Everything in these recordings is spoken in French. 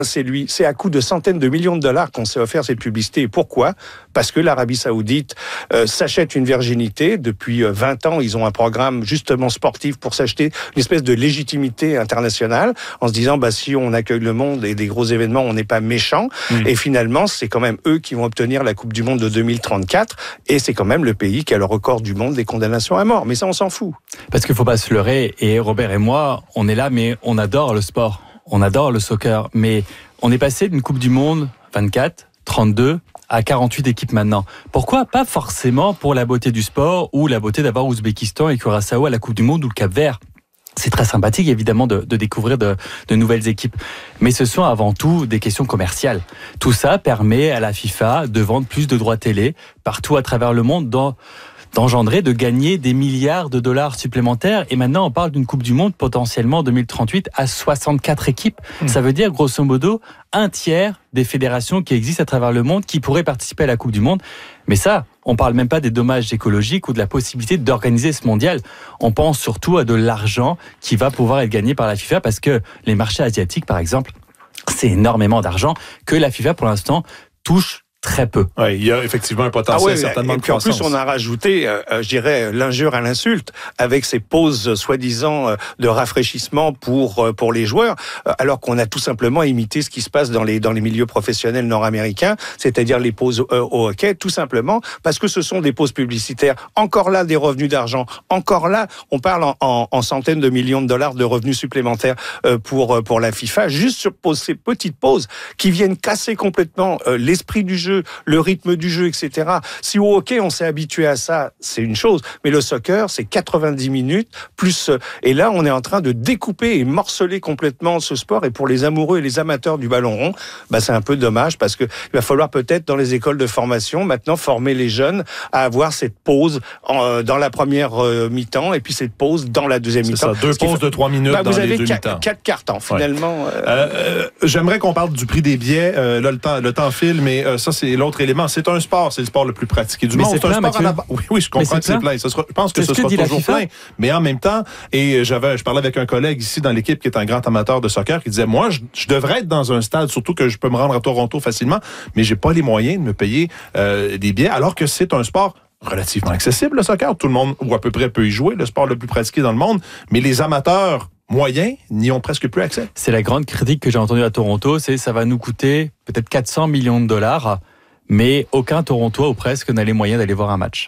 c'est à coût de centaines de millions de dollars qu'on s'est offert cette publicité. Et pourquoi ? Parce que l'Arabie Saoudite s'achète une virginité. Depuis 20 ans, ils ont un programme justement sportif pour s'acheter une espèce de légitimité internationale en se disant si on accueille le monde et des gros événements, on n'est pas méchant. Et finalement, c'est quand même eux qui vont obtenir la Coupe du Monde de 2034 et c'est quand même le pays qui a le record du monde des condamnations à mort. Mais ça, on s'en fout. Parce qu'il ne faut pas se leurrer, et Robert et moi, on est là, mais on adore le sport. On adore le soccer, mais on est passé d'une Coupe du Monde 24, 32 à 48 équipes maintenant. Pourquoi ? Pas forcément pour la beauté du sport ou la beauté d'avoir Ouzbékistan et Curaçao à la Coupe du Monde ou le Cap-Vert. C'est très sympathique, évidemment, de découvrir de nouvelles équipes. Mais ce sont avant tout des questions commerciales. Tout ça permet à la FIFA de vendre plus de droits télé partout à travers le monde, d'engendrer, de gagner des milliards de dollars supplémentaires. Et maintenant, on parle d'une Coupe du Monde potentiellement en 2038 à 64 équipes. Ça veut dire, grosso modo, un tiers des fédérations qui existent à travers le monde qui pourraient participer à la Coupe du Monde. Mais ça, on parle même pas des dommages écologiques ou de la possibilité d'organiser ce mondial. On pense surtout à de l'argent qui va pouvoir être gagné par la FIFA parce que les marchés asiatiques, par exemple, c'est énormément d'argent que la FIFA, pour l'instant, touche très peu. Oui, il y a effectivement un potentiel certainement de croissance. Et puis en plus, on a rajouté, je dirais, l'injure à l'insulte avec ces pauses soi-disant de rafraîchissement pour les joueurs, alors qu'on a tout simplement imité ce qui se passe dans les milieux professionnels nord-américains, c'est-à-dire les pauses au hockey, tout simplement parce que ce sont des pauses publicitaires. Encore là, des revenus d'argent. Encore là, on parle en centaines de millions de dollars de revenus supplémentaires pour la FIFA, juste sur ces petites pauses qui viennent casser complètement l'esprit du jeu, le rythme du jeu, etc. Si au hockey, on s'est habitué à ça, c'est une chose. Mais le soccer, c'est 90 minutes, plus... Et là, on est en train de découper et morceler complètement ce sport. Et pour les amoureux et les amateurs du ballon rond, c'est un peu dommage parce qu'il va falloir peut-être, dans les écoles de formation, maintenant, former les jeunes à avoir cette pause dans la première mi-temps et puis cette pause dans la deuxième mi-temps. C'est ça, 2 pauses de 3 minutes dans les deux mi-temps. 4 cartons, finalement. J'aimerais qu'on parle du prix des billets. Là, le temps file, mais ça, c'est l'autre élément. C'est un sport, c'est le sport le plus pratiqué du monde. C'est un sport à la... Oui, je comprends que c'est plein. Je pense que ce sera toujours plein. Mais en même temps, et je parlais avec un collègue ici dans l'équipe qui est un grand amateur de soccer qui disait, moi, je devrais être dans un stade, surtout que je peux me rendre à Toronto facilement, mais j'ai pas les moyens de me payer des billets, alors que c'est un sport relativement accessible, le soccer. Tout le monde, ou à peu près, peut y jouer, le sport le plus pratiqué dans le monde. Mais les amateurs moyens n'y ont presque plus accès. C'est la grande critique que j'ai entendue à Toronto, c'est ça va nous coûter peut-être 400 millions de dollars, mais aucun Torontois ou presque n'a les moyens d'aller voir un match.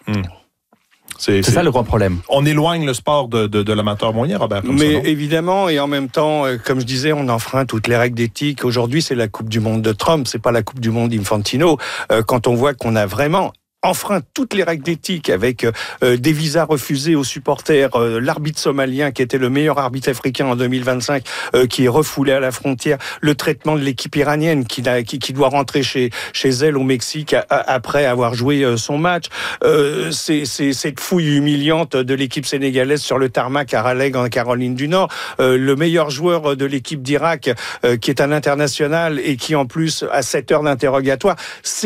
C'est ça le grand problème. On éloigne le sport de l'amateur moyen, Robert. Mais évidemment, et en même temps, comme je disais, on enfreint toutes les règles d'éthique. Aujourd'hui, c'est la Coupe du Monde de Trump, c'est pas la Coupe du Monde d'Infantino. Quand on voit qu'on a vraiment enfreint toutes les règles d'éthique avec des visas refusés aux supporters, l'arbitre somalien qui était le meilleur arbitre africain en 2025 qui est refoulé à la frontière, le traitement de l'équipe iranienne qui doit rentrer chez elle au Mexique après avoir joué son match, c'est cette fouille humiliante de l'équipe sénégalaise sur le tarmac à Raleigh en Caroline du Nord, le meilleur joueur de l'équipe d'Irak qui est un international et qui en plus a 7 heures d'interrogatoire,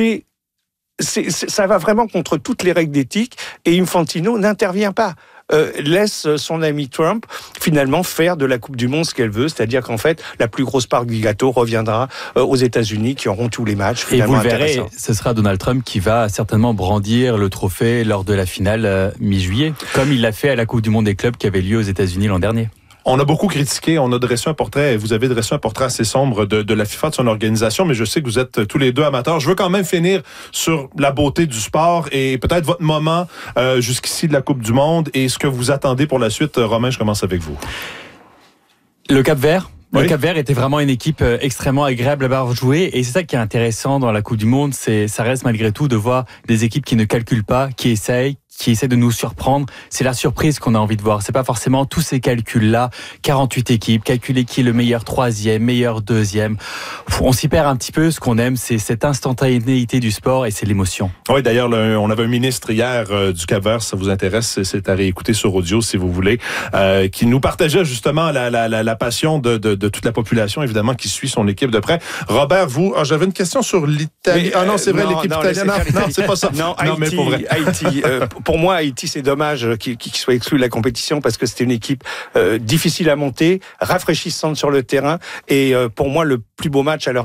ça va vraiment contre toutes les règles d'éthique et Infantino n'intervient pas. Laisse son ami Trump finalement faire de la Coupe du Monde ce qu'elle veut, c'est-à-dire qu'en fait la plus grosse part du gâteau reviendra aux États-Unis qui auront tous les matchs. Et vous le verrez, ce sera Donald Trump qui va certainement brandir le trophée lors de la finale mi-juillet, comme il l'a fait à la Coupe du Monde des clubs qui avait lieu aux États-Unis l'an dernier. On a beaucoup critiqué, on a dressé un portrait, vous avez dressé un portrait assez sombre de la FIFA, de son organisation, mais je sais que vous êtes tous les deux amateurs. Je veux quand même finir sur la beauté du sport et peut-être votre moment jusqu'ici de la Coupe du Monde et ce que vous attendez pour la suite. Romain, je commence avec vous. Le Cap-Vert. Le Cap-Vert était vraiment une équipe extrêmement agréable à voir jouer et c'est ça qui est intéressant dans la Coupe du Monde, ça reste malgré tout de voir des équipes qui ne calculent pas, qui essayent de nous surprendre. C'est la surprise qu'on a envie de voir. C'est pas forcément tous ces calculs-là. 48 équipes, calculer qui est le meilleur troisième, meilleur deuxième. On s'y perd un petit peu. Ce qu'on aime, c'est cette instantanéité du sport et c'est l'émotion. Oui, d'ailleurs, on avait un ministre hier du Cap-Vert, si ça vous intéresse, c'est à réécouter sur audio si vous voulez, qui nous partageait justement la passion de toute la population, évidemment, qui suit son équipe de près. Robert, vous, j'avais une question sur l'Italie. Non, c'est vrai, l'équipe italienne. Non, c'est pas ça. Non, mais pour vrai. Haïti. Pour moi, Haïti, c'est dommage qu'il soit exclu de la compétition parce que c'était une équipe difficile à monter, rafraîchissante sur le terrain. Et pour moi, le plus beau match à l'heure